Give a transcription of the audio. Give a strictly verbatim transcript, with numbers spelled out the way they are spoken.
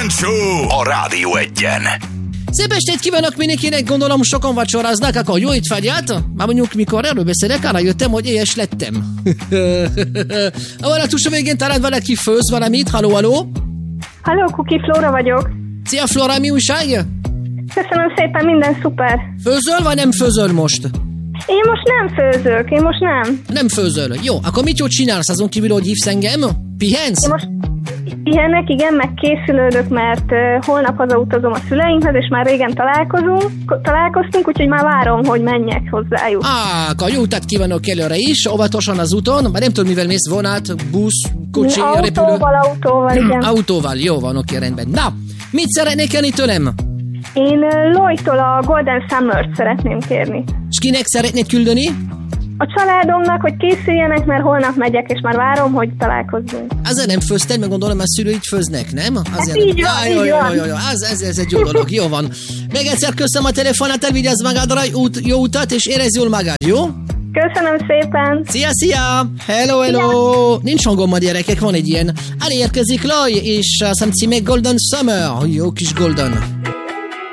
Bozsant Show a Rádió Egyen. Szép estét kívánok mindenkinek, gondolom sokan vacsoráznak, akkor jó étvágyat. Már mondjuk mikor erről beszélek, arra jöttem, hogy éhes lettem. A vonatus végén talán valaki főz valamit, haló, haló. Halló, Kuki, Flóra vagyok. Szia Flóra, mi újság? Köszönöm szépen, minden szuper. Főzöl, vagy nem főzöl most? Én most nem főzök, én most nem. Nem főzöl. Jó, akkor mit jót csinálsz azon kívül, hogy hívsz engem? Pihensz? Én most pihenek, igen, meg készülődök, mert uh, holnap hazautazom a szüleimhez, és már régen találkozunk, találkoztunk, úgyhogy már várom, hogy menjek hozzájuk. Á, akkor jó utat kívánok előre is, óvatosan az úton, már nem tudom, mivel mész, vonat, busz, kocsi, autóval, repülő. Autóval, autóval, igen. Autóval, jó van, oké, rendben. Na, mit szeretnék kérni tőlem? Én uh, Lloydtól a Golden Summer-t szeretném kérni. És kinek szeretnéd küldeni? A családomnak, hogy készüljenek, mert holnap megyek, és már várom, hogy találkozzunk. Azért nem főzted, meg gondolom, a szülőid főznek, nem? Azért hát így van, nem. így jó, van. jó, jó, jó. Ez, ez, ez egy jó dolog, jó van. Még egyszer köszönöm a telefonát, elvigyázz magadra, út, jó utat, és érezz jól magad, jó? Köszönöm szépen! Szia, szia! Hello, hello! Szia. Nincs hangom a gyerekek, van egy ilyen. Elérkezik Laj, és azt hiszem címe Golden Summer. Jó kis Golden.